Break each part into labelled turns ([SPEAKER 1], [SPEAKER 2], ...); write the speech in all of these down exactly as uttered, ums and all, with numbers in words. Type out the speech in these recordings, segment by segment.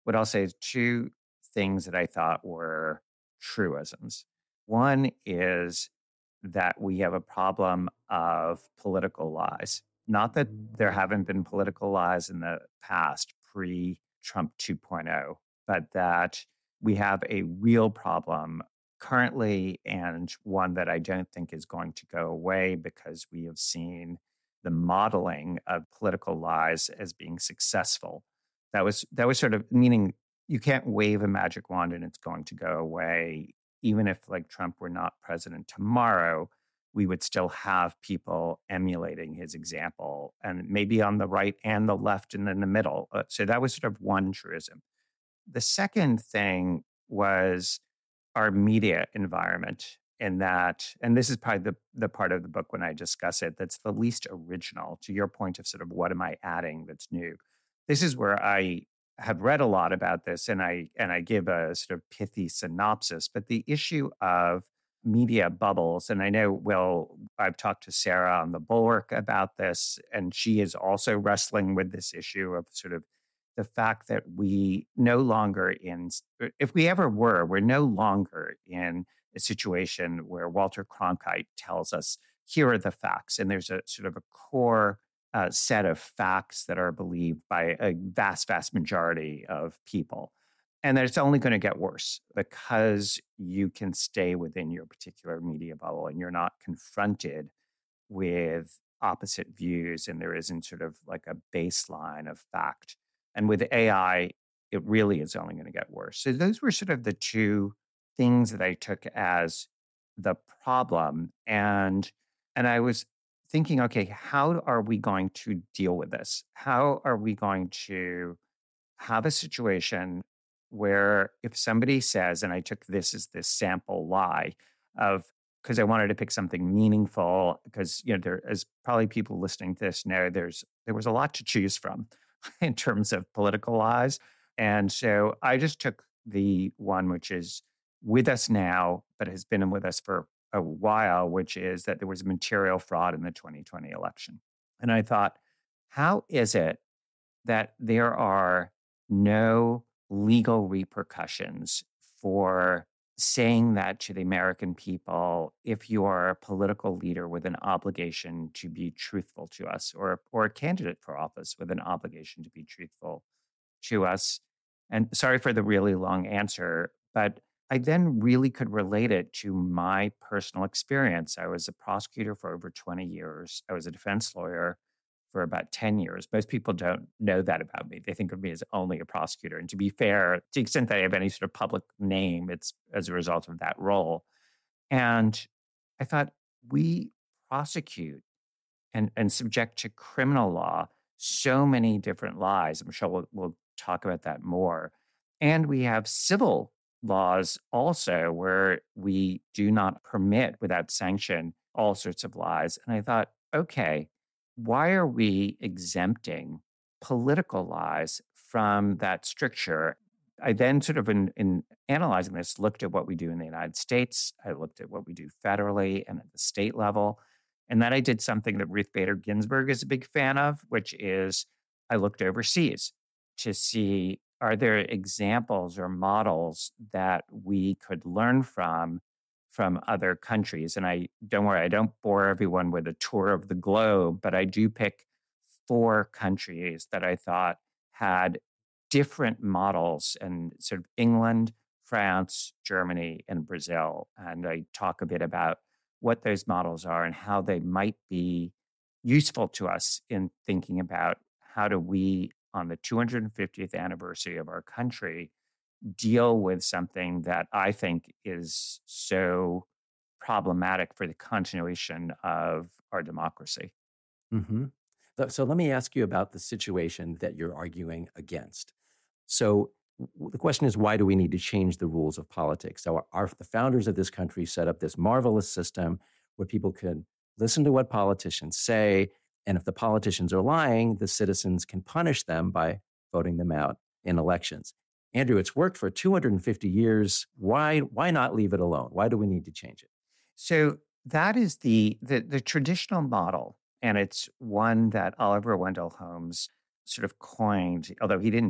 [SPEAKER 1] what I'll say is two things that I thought were truisms. One is that we have a problem of political lies. Not that there haven't been political lies in the past, pre Trump 2.0, but that we have a real problem currently, and one that I don't think is going to go away because we have seen the modeling of political lies as being successful. That was that was sort of meaning you can't wave a magic wand and it's going to go away. Even if like Trump were not president tomorrow, we would still have people emulating his example, and maybe on the right and the left and in the middle. Uh, so that was sort of one truism. The second thing was our media environment, in that, and this is probably the, the part of the book when I discuss it that's the least original, to your point of sort of what am I adding that's new. This is where I have read a lot about this, and I and I give a sort of pithy synopsis. But the issue of media bubbles, and I know, well, I've talked to Sarah on the Bulwark about this, and she is also wrestling with this issue of sort of the fact that we no longer in, if we ever were, we're no longer in a situation where Walter Cronkite tells us, here are the facts. And there's a sort of a core uh, set of facts that are believed by a vast, vast majority of people. And that it's only going to get worse because you can stay within your particular media bubble and you're not confronted with opposite views, and there isn't sort of like a baseline of fact. And with A I, it really is only going to get worse. So those were sort of the two things that I took as the problem. And and I was thinking, okay, how are we going to deal with this? How are we going to have a situation where if somebody says, and I took this as this sample lie of, because I wanted to pick something meaningful, because you know, there, as probably people listening to this know, there's there was a lot to choose from in terms of political lies. And so I just took the one which is with us now, but has been with us for a while, which is that there was material fraud in the twenty twenty election. And I thought, how is it that there are no legal repercussions for saying that to the American people if you are a political leader with an obligation to be truthful to us, or, or a candidate for office with an obligation to be truthful to us? And sorry for the really long answer, but I then really could relate it to my personal experience. I was a prosecutor for over twenty years. I was a defense lawyer for about ten years. Most people don't know that about me. They think of me as only a prosecutor. And to be fair, to the extent that I have any sort of public name, it's as a result of that role. And I thought, we prosecute and, and subject to criminal law so many different lies. I'm sure we'll, we'll talk about that more. And we have civil laws also where we do not permit without sanction all sorts of lies. And I thought, okay, why are we exempting political lies from that stricture? I then sort of in, in analyzing this, looked at what we do in the United States. I looked at what we do federally and at the state level. And then I did something that Ruth Bader Ginsburg is a big fan of, which is I looked overseas to see, are there examples or models that we could learn from from other countries? And I don't worry, I don't bore everyone with a tour of the globe, but I do pick four countries that I thought had different models, and sort of England, France, Germany, and Brazil. And I talk a bit about what those models are and how they might be useful to us in thinking about how do we, on the two hundred fiftieth anniversary of our country, deal with something that I think is so problematic for the continuation of our democracy.
[SPEAKER 2] hmm So let me ask you about the situation that you're arguing against. So w- the question is, why do we need to change the rules of politics? So our, our- the founders of this country set up this marvelous system where people can listen to what politicians say, and if the politicians are lying, the citizens can punish them by voting them out in elections. Andrew, it's worked for two hundred fifty years. Why, why not leave it alone? Why do we need to change it?
[SPEAKER 1] So that is the, the the traditional model, and it's one that Oliver Wendell Holmes sort of coined, although he didn't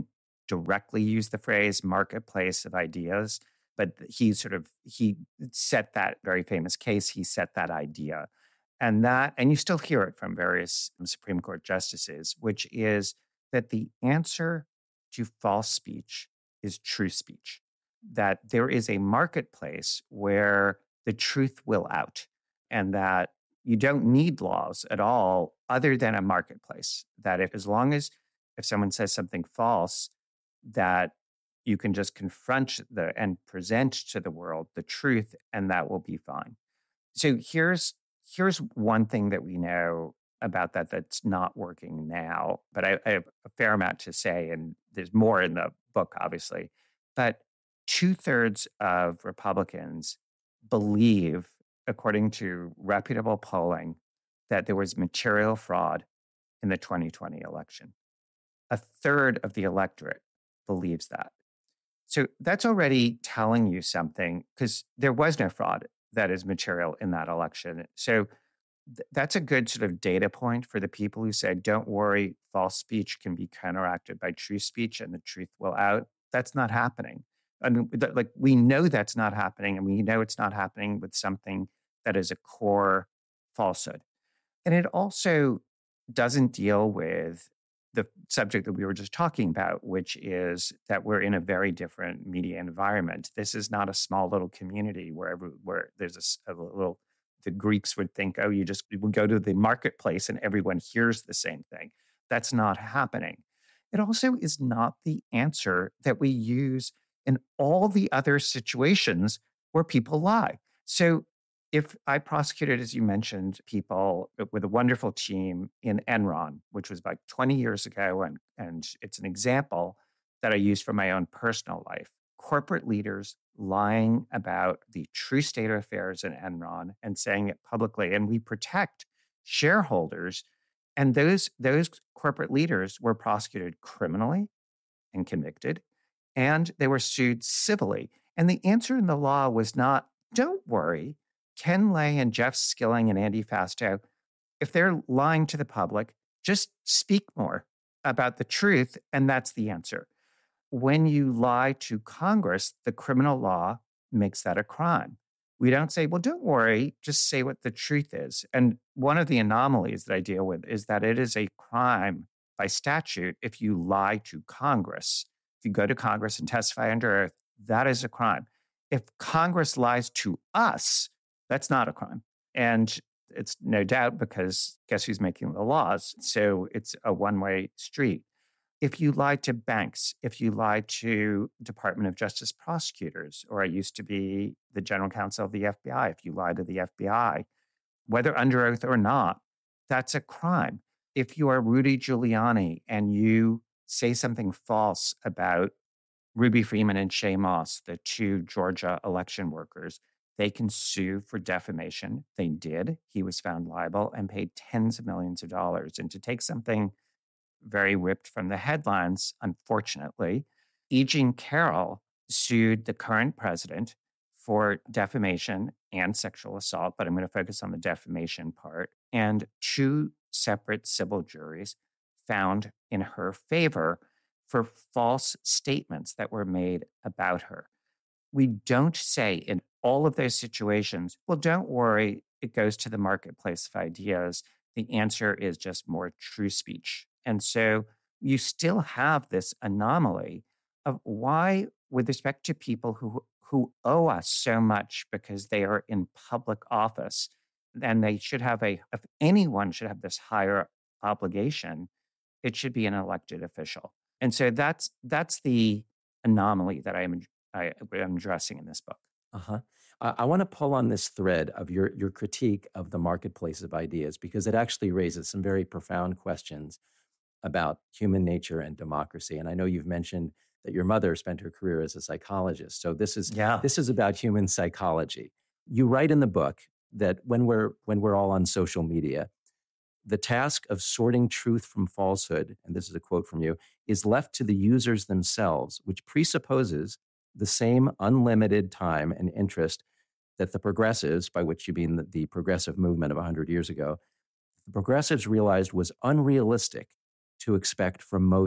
[SPEAKER 1] directly use the phrase marketplace of ideas, but he sort of, he set that very famous case, he set that idea. And that, and you still hear it from various Supreme Court justices, which is that the answer to false speech is true speech, that there is a marketplace where the truth will out, and that you don't need laws at all other than a marketplace, that if, as long as if someone says something false, that you can just confront the and present to the world the truth, and that will be fine. So here's here's one thing that we know about that that's not working now, but I, I have a fair amount to say, and there's more in the book, obviously. But two-thirds of Republicans believe, according to reputable polling, that there was material fraud in the twenty twenty election. A third of the electorate believes that. So that's already telling you something, because there was no fraud that is material in that election. So th- that's a good sort of data point for the people who say, don't worry, false speech can be counteracted by true speech and the truth will out. That's not happening. I mean, th- like we know that's not happening, and we know it's not happening with something that is a core falsehood. And it also doesn't deal with the subject that we were just talking about, which is that we're in a very different media environment. This is not a small little community where every, where there's a, s- a little, the Greeks would think, oh, you just you would go to the marketplace and everyone hears the same thing. That's not happening. It also is not the answer that we use in all the other situations where people lie. So if I prosecuted, as you mentioned, people with a wonderful team in Enron, which was like twenty years ago, and, and it's an example that I use for my own personal life, corporate leaders lying about the true state of affairs in Enron and saying it publicly, and we protect shareholders. And those, those corporate leaders were prosecuted criminally and convicted, and they were sued civilly. And the answer in the law was not, don't worry, Ken Lay and Jeff Skilling and Andy Fastow, if they're lying to the public, just speak more about the truth, and that's the answer. When you lie to Congress, the criminal law makes that a crime. We don't say, well, don't worry, just say what the truth is. And one of the anomalies that I deal with is that it is a crime by statute if you lie to Congress. If you go to Congress and testify under oath, that is a crime. If Congress lies to us, that's not a crime. And it's no doubt because guess who's making the laws? So it's a one-way street. If you lie to banks, if you lie to Department of Justice prosecutors, or I used to be the general counsel of the F B I, if you lie to the F B I, whether under oath or not, that's a crime. If you are Rudy Giuliani and you say something false about Ruby Freeman and Shay Moss, the two Georgia election workers, they can sue for defamation. They did. He was found liable and paid tens of millions of dollars. And to take something very ripped from the headlines, unfortunately, E. Jean Carroll sued the current president for defamation and sexual assault, but I'm going to focus on the defamation part. And two separate civil juries found in her favor for false statements that were made about her. We don't say in all of those situations, well, don't worry, it goes to the marketplace of ideas. The answer is just more true speech. And so you still have this anomaly of why, with respect to people who, who owe us so much because they are in public office, and they should have a, if anyone should have this higher obligation, it should be an elected official. And so that's that's the anomaly that I am I am addressing in this book.
[SPEAKER 2] Uh-huh. I, I want to pull on this thread of your, your critique of the marketplace of ideas, because it actually raises some very profound questions about human nature and democracy. And I know you've mentioned that your mother spent her career as a psychologist. So this is
[SPEAKER 1] Yeah.
[SPEAKER 2] this is about human psychology. You write in the book that when we're when we're all on social media, the task of sorting truth from falsehood, and this is a quote from you, is left to the users themselves, which presupposes the same unlimited time and interest that the progressives, by which you mean the, the progressive movement of one hundred years ago, the progressives realized was unrealistic to expect from most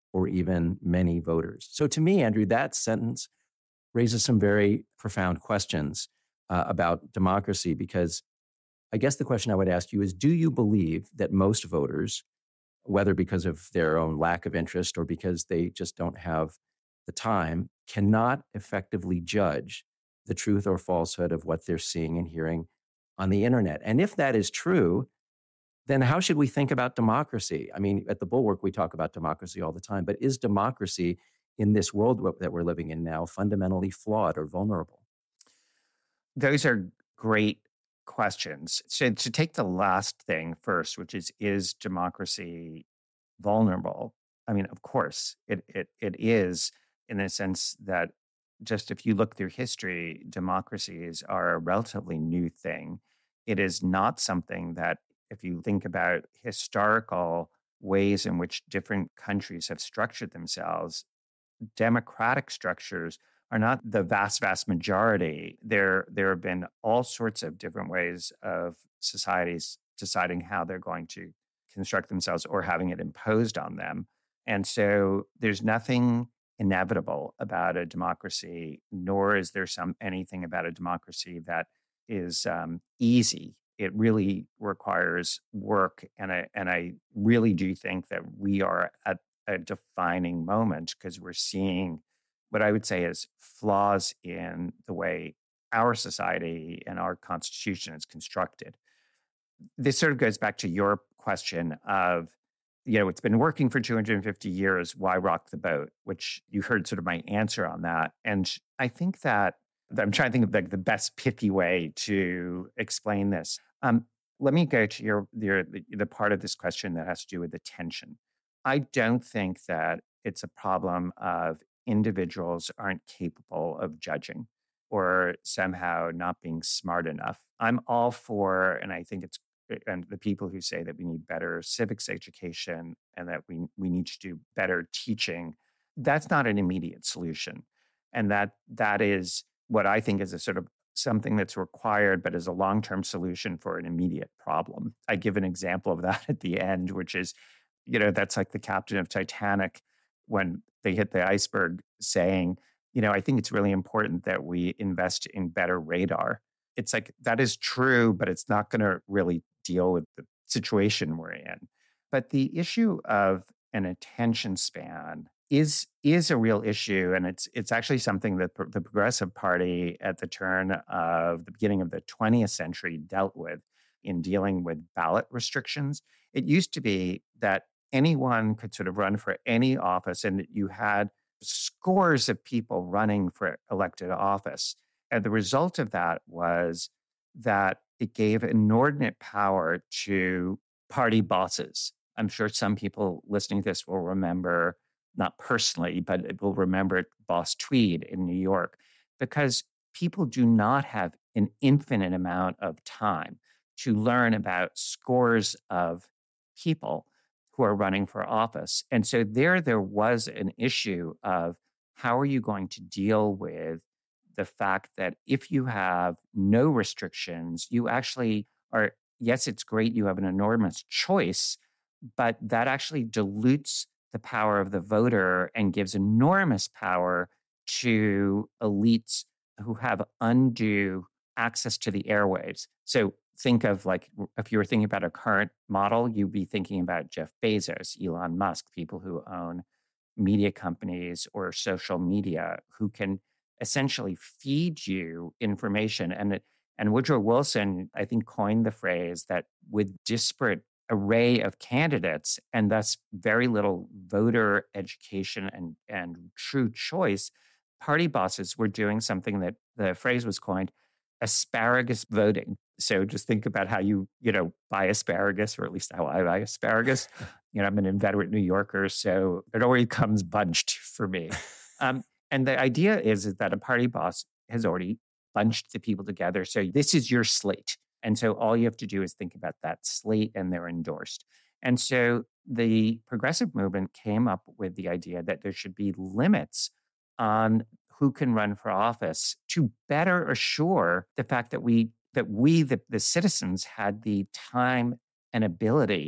[SPEAKER 2] or even many voters. So to me, Andrew, that sentence raises some very profound questions uh, about democracy, because I guess the question I would ask you is, do you believe that most voters, whether because of their own lack of interest or because they just don't have the time, cannot effectively judge the truth or falsehood of what they're seeing and hearing on the internet? And if that is true, then how should we think about democracy? I mean, at the Bulwark, we talk about democracy all the time, but is democracy in this world that we're living in now fundamentally flawed or vulnerable?
[SPEAKER 1] Those are great questions. So to take the last thing first, which is, is democracy vulnerable? I mean, of course, it it it is, in the sense that just if you look through history, democracies are a relatively new thing. It is not something that, if you think about historical ways in which different countries have structured themselves, democratic structures are not the vast, vast majority. There, there have been all sorts of different ways of societies deciding how they're going to construct themselves or having it imposed on them. And so there's nothing inevitable about a democracy, nor is there some anything about a democracy that is um, easy. It really requires work, and I and I really do think that we are at a defining moment, because we're seeing what I would say is flaws in the way our society and our constitution is constructed. This sort of goes back to your question of, you know, it's been working for two hundred fifty years, why rock the boat? Which you heard sort of my answer on that. And I think that, I'm trying to think of like the best pithy way to explain this. Um, let me go to your, your the, the part of this question that has to do with attention. I don't think that it's a problem of individuals aren't capable of judging or somehow not being smart enough. I'm all for, and I think it's, and the people who say that we need better civics education and that we we need to do better teaching, that's not an immediate solution. And that that is what I think is a sort of something that's required, but is a long-term solution for an immediate problem. I give an example of that at the end, which is, you know, that's like the captain of Titanic when they hit the iceberg saying, you know, I think it's really important that we invest in better radar. It's like, that is true, but it's not going to really deal with the situation we're in. But the issue of an attention span is is a real issue, and it's it's actually something that the Progressive Party at the turn of the beginning of the twentieth century dealt with in dealing with ballot restrictions. It used to be that anyone could sort of run for any office, and you had scores of people running for elected office. And the result of that was that it gave inordinate power to party bosses. I'm sure some people listening to this will remember, not personally, but it will remember Boss Tweed in New York, because people do not have an infinite amount of time to learn about scores of people who are running for office. And so there, there was an issue of how are you going to deal with the fact that if you have no restrictions, you actually are, yes, it's great, you have an enormous choice, but that actually dilutes the power of the voter and gives enormous power to elites who have undue access to the airwaves. So think of, like, if you were thinking about a current model, you'd be thinking about Jeff Bezos, Elon Musk, people who own media companies or social media who can essentially feed you information. And, and Woodrow Wilson, I think, coined the phrase that with disparate array of candidates and thus very little voter education and, and true choice, party bosses were doing something that the phrase was coined asparagus voting. So just think about how you, you know, buy asparagus, or at least how I buy asparagus. You know, I'm an inveterate New Yorker, so it already comes bunched for me. Um, and the idea is, is that a party boss has already bunched the people together. So this is your slate. And so all you have to do is think about that slate, and they're endorsed. And so the progressive movement came up with the idea that there should be limits on who can run for office to better assure the fact that we that we, the, the citizens, had the time and ability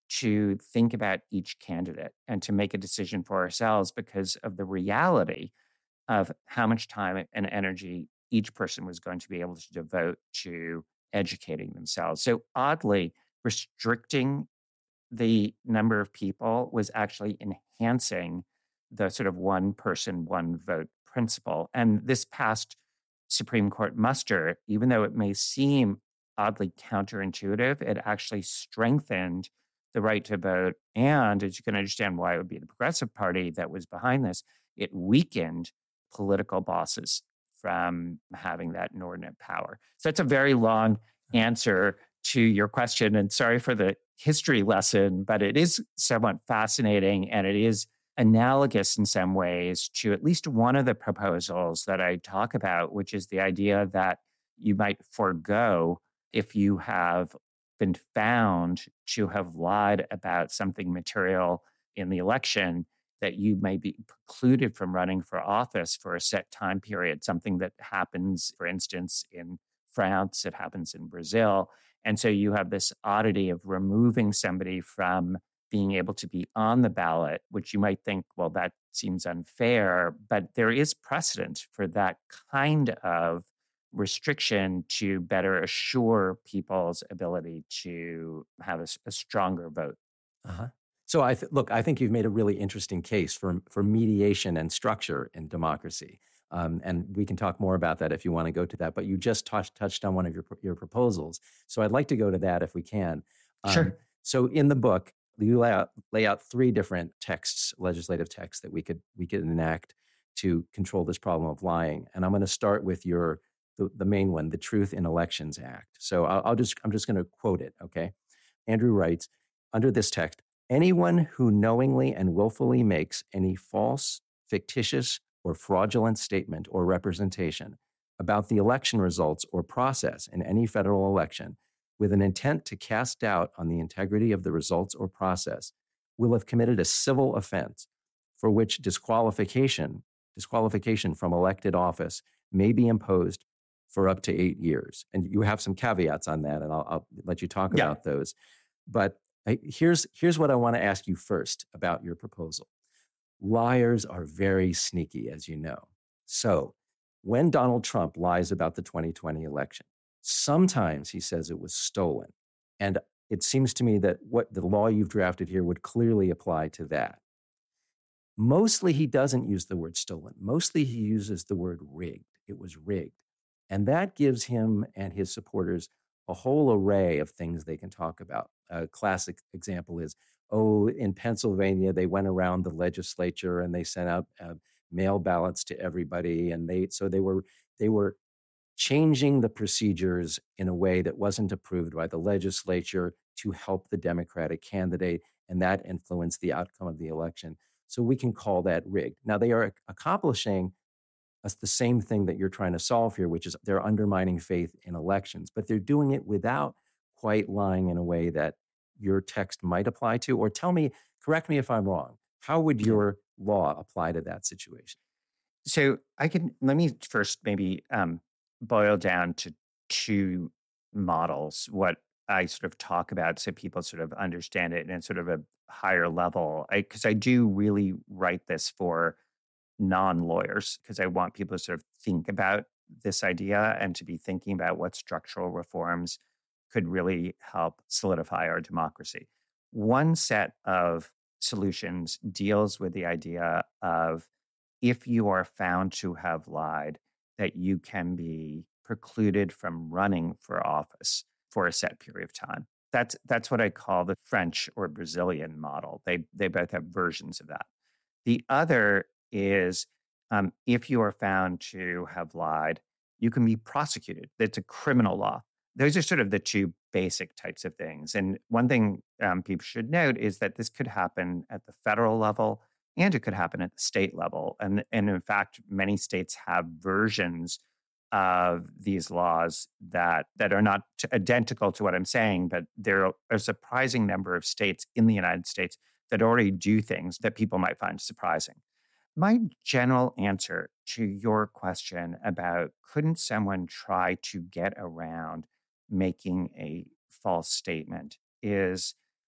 [SPEAKER 1] to think about each candidate and to make a decision for ourselves because of the reality of how much time and energy each person was going to be able to devote to educating themselves. So oddly, restricting the number of people was actually enhancing the sort of one person, one vote principle. And this past Supreme Court muster, even though it may seem oddly counterintuitive, it actually strengthened the right to vote. And as you can understand why it would be the Progressive Party that was behind this, it weakened political bosses from having that inordinate power. So it's a very long answer to your question. And sorry for the history lesson, but it is somewhat fascinating and it is analogous in some ways to at least one of the proposals that I talk about, which is the idea that you might forego if you have been found to have lied about something material in the election, that you may be precluded from running for office for a set time period, something that happens, for instance, in France, it happens in Brazil. And so you have this oddity of removing somebody from being able to be on the ballot, which you might think, well, that seems unfair, but there is precedent for that kind of restriction to better assure people's ability to have a, a stronger vote.
[SPEAKER 2] Uh-huh. So I th- look, I think you've made a really interesting case for for mediation and structure in democracy, um, and we can talk more about that if you want to go to that. But you just touched touched on one of your your proposals, so I'd like to go to that if we can. Um,
[SPEAKER 1] Sure.
[SPEAKER 2] So in the book, you lay out lay out three different texts, legislative texts that we could we could enact to control this problem of lying, and I'm going to start with your the, the main one, the Truth in Elections Act. So I'll, I'll just I'm just going to quote it. Okay, Andrew writes under this text. Anyone who knowingly and willfully makes any false, fictitious, or fraudulent statement or representation about the election results or process in any federal election with an intent to cast doubt on the integrity of the results or process will have committed a civil offense for which disqualification, disqualification from elected office may be imposed for up to eight years. And you have some caveats on that, and I'll, I'll let you talk
[SPEAKER 1] Yeah.
[SPEAKER 2] about those. But Here's, here's what I want to ask you first about your proposal. Liars are very sneaky, as you know. So when Donald Trump lies about the twenty twenty election, sometimes he says it was stolen. And it seems to me that what the law you've drafted here would clearly apply to that. Mostly he doesn't use the word stolen. Mostly he uses the word rigged. It was rigged. And that gives him and his supporters a whole array of things they can talk about. A classic example is, oh, in Pennsylvania, they went around the legislature and they sent out uh, mail ballots to everybody. And they so they were they were changing the procedures in a way that wasn't approved by the legislature to help the Democratic candidate. And that influenced the outcome of the election. So we can call that rigged. Now, they are accomplishing the same thing that you're trying to solve here, which is they're undermining faith in elections, but they're doing it without quite lying in a way that your text might apply to. Or tell me, correct me if I'm wrong, how would your law apply to that situation?
[SPEAKER 1] So I can, let me first maybe um, boil down to two models, what I sort of talk about so people sort of understand it in sort of a higher level. Because I, I do really write this for non-lawyers, because I want people to sort of think about this idea and to be thinking about what structural reforms could really help solidify our democracy. One set of solutions deals with the idea of if you are found to have lied, that you can be precluded from running for office for a set period of time. That's that's what I call the French or Brazilian model. They they both have versions of that. The other is um, if you are found to have lied, you can be prosecuted. It's a criminal law. Those are sort of the two basic types of things. And one thing um, people should note is that this could happen at the federal level and it could happen at the state level. And, and in fact, many states have versions of these laws that, that are not identical to what I'm saying, but there are a surprising number of states in the United States that already do things that people might find surprising. My general answer to your question about couldn't someone try to get around making a false statement is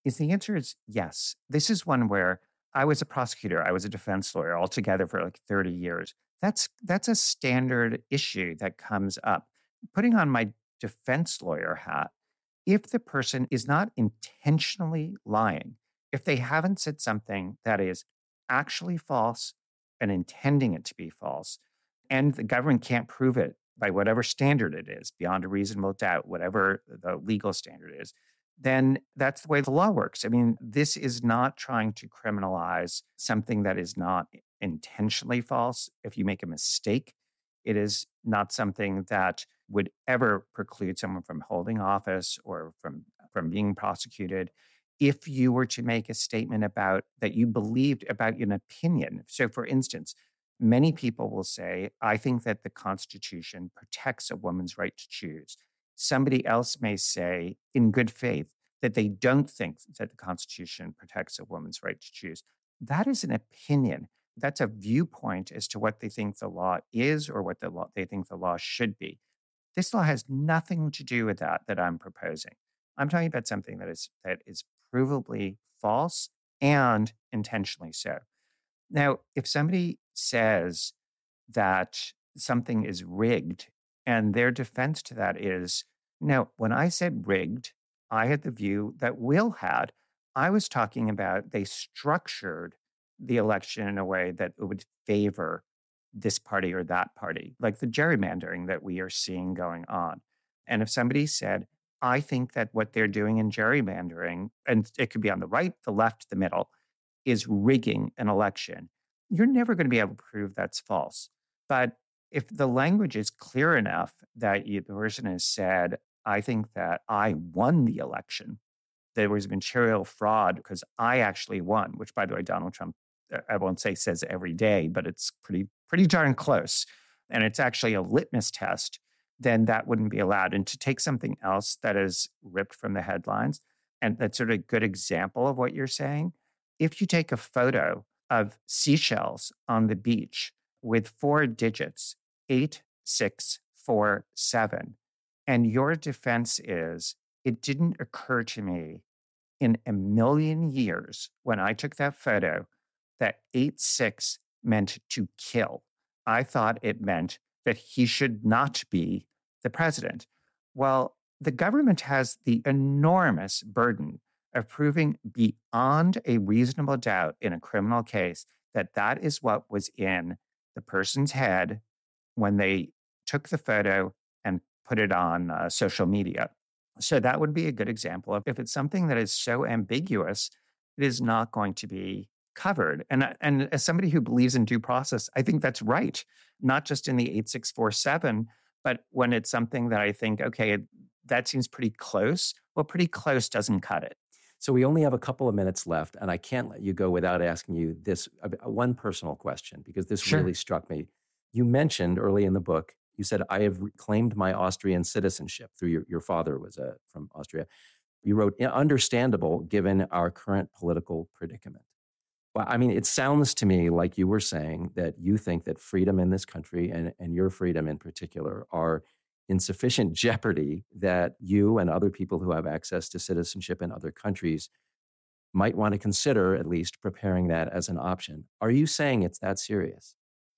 [SPEAKER 1] is the answer is yes. This is one where I was a prosecutor. I was a defense lawyer altogether for like thirty years. That's that's a standard issue that comes up. Putting on my defense lawyer hat, if the person is not intentionally lying, if they haven't said something that is actually false and intending it to be false, and the government can't prove it by whatever standard it is, beyond a reasonable doubt, whatever the legal standard is, then that's the way the law works. I mean, this is not trying to criminalize something that is not intentionally false. If you make a mistake, it is not something that would ever preclude someone from holding office or from, from being prosecuted. If you were to make a statement about that you believed about an opinion. So for instance, many people will say, I think that the Constitution protects a woman's right to choose. Somebody else may say, in good faith, that they don't think that the Constitution protects a woman's right to choose. That is an opinion. That's a viewpoint as to what they think the law is or what the law, they think the law should be. This law has nothing to do with that that I'm proposing. I'm talking about something that is that is provably false and intentionally so. Now, if somebody says that something is rigged and their defense to that is, no, when I said rigged, I had the view that Will had. I was talking about they structured the election in a way that it would favor this party or that party, like the gerrymandering that we are seeing going on. And if somebody said, I think that what they're doing in gerrymandering, and it could be on the right, the left, the middle, is rigging an election, you're never going to be able to prove that's false. But if the language is clear enough that you, the person has said, I think that I won the election, there was material fraud because I actually won, which, by the way, Donald Trump, I won't say says every day, but it's pretty, pretty darn close. And it's actually a litmus test, then that wouldn't be allowed. And to take something else that is ripped from the headlines, and that's sort of a good example of what you're saying, if you take a photo of seashells on the beach with four digits, eight, six, four, seven, and your defense is, it didn't occur to me in a million years when I took that photo that eight, six meant to kill. I thought it meant that he should not be the president. Well, the government has the enormous burden of proving beyond a reasonable doubt in a criminal case that that is what was in the person's head when they took the photo and put it on uh, social media. So that would be a good example of if it's something that is so ambiguous, it is not going to be covered. And, and as somebody who believes in due process, I think that's right, not just in the eight six four seven, but when it's something that I think, okay, that seems pretty close, well, pretty close doesn't cut it.
[SPEAKER 2] So we only have a couple of minutes left, and I can't let you go without asking you this uh, one personal question, because this
[SPEAKER 1] Sure.
[SPEAKER 2] really struck me. You mentioned early in the book, you said, I have reclaimed my Austrian citizenship through your, your father was uh, from Austria. You wrote, understandable given our current political predicament. Well, I mean, it sounds to me like you were saying that you think that freedom in this country, and, and your freedom in particular, are in sufficient jeopardy that you and other people who have access to citizenship in other countries might want to consider at least preparing that as an option. Are you saying it's that serious?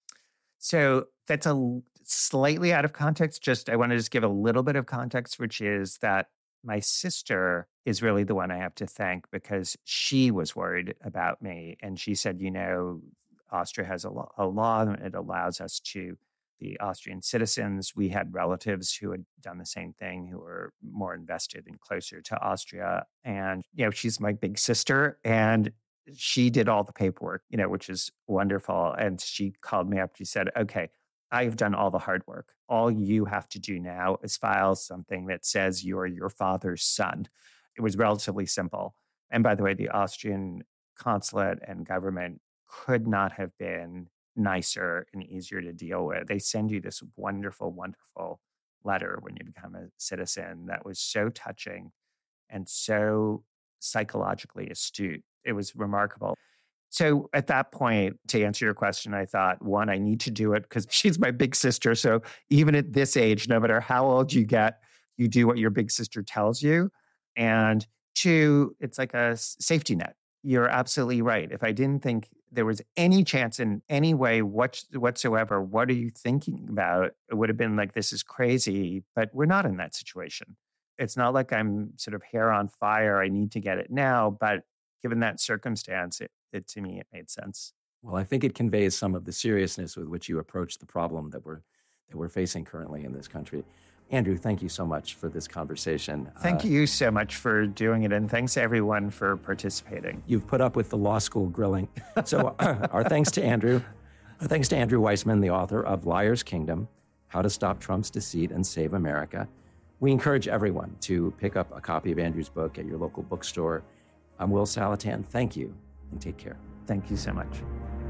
[SPEAKER 1] So that's a slightly out of context. Just I want to just give a little bit of context, which is that my sister is really the one I have to thank because she was worried about me. And she said, you know, Austria has a, law, a law and it allows us to be Austrian citizens. We had relatives who had done the same thing, who were more invested and closer to Austria. And, you know, she's my big sister and she did all the paperwork, you know, which is wonderful. And she called me up. She said, okay, I've done all the hard work. All you have to do now is file something that says you're your father's son. It was relatively simple. And by the way, the Austrian consulate and government could not have been nicer and easier to deal with. They send you this wonderful, wonderful letter when you become a citizen that was so touching and so psychologically astute. It was remarkable. So at that point, to answer your question, I thought, one, I need to do it because she's my big sister. So even at this age, no matter how old you get, you do what your big sister tells you. And Two, it's like a safety net. You're absolutely right. If I didn't think there was any chance in any way whatsoever, what are you thinking about? It would have been like, this is crazy, but we're not in that situation. It's not like I'm sort of hair on fire. I need to get it now. But given that circumstance, it, it to me, it made sense.
[SPEAKER 2] Well, I think it conveys some of the seriousness with which you approach the problem that we're that we're facing currently in this country. Andrew, thank you so much for this conversation.
[SPEAKER 1] Thank
[SPEAKER 2] uh,
[SPEAKER 1] you so much for doing it. And thanks everyone for participating.
[SPEAKER 2] You've put up with the law school grilling. So our thanks to Andrew. Our thanks to Andrew Weissmann, the author of Liar's Kingdom, How to Stop Trump's Deceit and Save America. We encourage everyone to pick up a copy of Andrew's book at your local bookstore. I'm Will Saletan. Thank you and take care.
[SPEAKER 1] Thank you so much.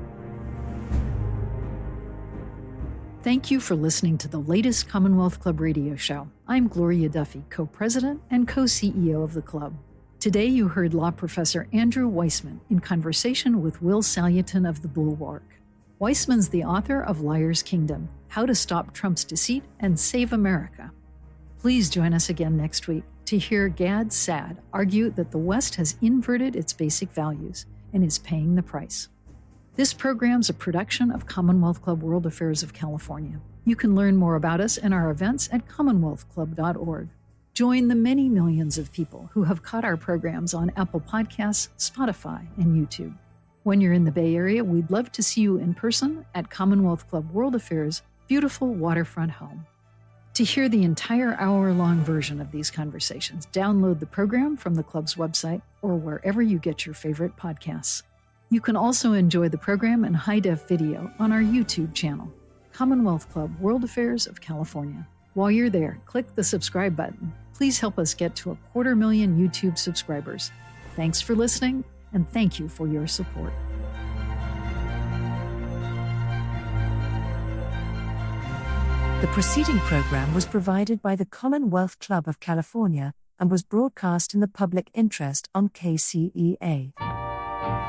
[SPEAKER 3] Thank you for listening to the latest Commonwealth Club radio show. I'm Gloria Duffy, co-president and co-C E O of the club. Today you heard law professor Andrew Weissmann in conversation with Will Saletan of The Bulwark. Weissmann's the author of Liar's Kingdom, How to Stop Trump's Deceit and Save America. Please join us again next week to hear Gad Saad argue that the West has inverted its basic values and is paying the price. This program's a production of Commonwealth Club World Affairs of California. You can learn more about us and our events at commonwealth club dot org. Join the many millions of people who have caught our programs on Apple Podcasts, Spotify, and YouTube. When you're in the Bay Area, we'd love to see you in person at Commonwealth Club World Affairs' beautiful waterfront home. To hear the entire hour-long version of these conversations, download the program from the club's website or wherever you get your favorite podcasts. You can also enjoy the program in high-def video on our YouTube channel, Commonwealth Club World Affairs of California. While you're there, click the subscribe button. Please help us get to a quarter million YouTube subscribers. Thanks for listening, and thank you for your support.
[SPEAKER 4] The preceding program was provided by the Commonwealth Club of California and was broadcast in the public interest on K C E A.